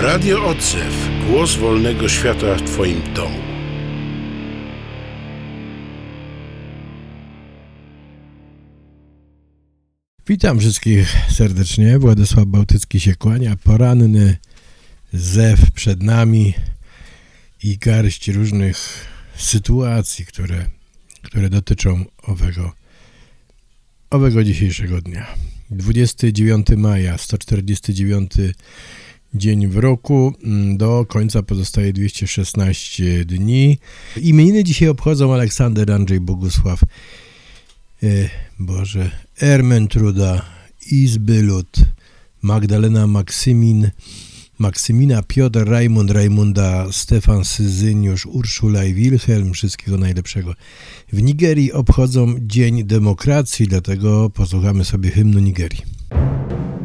Radio Odzew. Głos wolnego świata w Twoim domu. Witam wszystkich serdecznie. Władysław Bałtycki się kłania. Poranny zew przed nami i garść różnych sytuacji, które dotyczą owego dzisiejszego dnia. 29 maja, 149 dzień w roku, do końca pozostaje 216 dni. Imieniny dzisiaj obchodzą Aleksander, Andrzej, Bogusław, Ermentruda, Izbylut, Magdalena, Maksymina, Piotr, Rajmunda, Stefan, Syzyniusz, Urszula i Wilhelm. Wszystkiego najlepszego. W Nigerii obchodzą Dzień Demokracji, dlatego posłuchamy sobie hymnu Nigerii.